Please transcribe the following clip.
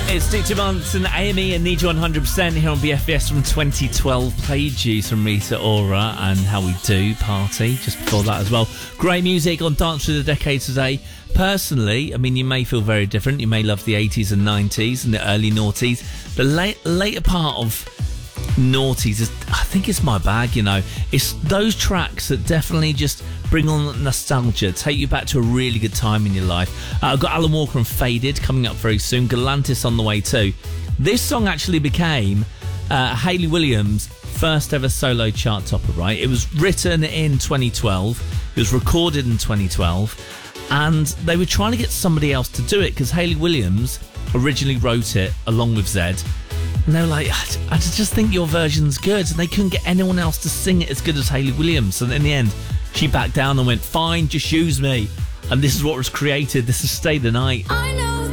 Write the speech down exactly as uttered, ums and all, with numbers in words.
It's Dickie Monson, A M E and Need You one hundred percent here on B F B S from twenty twelve. Played you some Rita Ora and How We Do Party just before that as well. Great music on Dance Through the Decades today. Personally, I mean, you may feel very different. You may love the eighties and nineties and the early noughties. The late, later part of noughties is, I think it's my bag, you know. It's those tracks that definitely just bring on nostalgia, take you back to a really good time in your life. Uh, I've got Alan Walker and Faded coming up very soon. Galantis on the way too. This song actually became uh, Hayley Williams' first ever solo chart topper, right? It was written in twenty twelve. It was recorded in twenty twelve. And they were trying to get somebody else to do it because Hayley Williams originally wrote it along with Zed. And they were like, I just think your version's good. And they couldn't get anyone else to sing it as good as Hayley Williams. And in the end, she backed down and went, fine, just use me. And this is what was created. This is Stay the Night. I know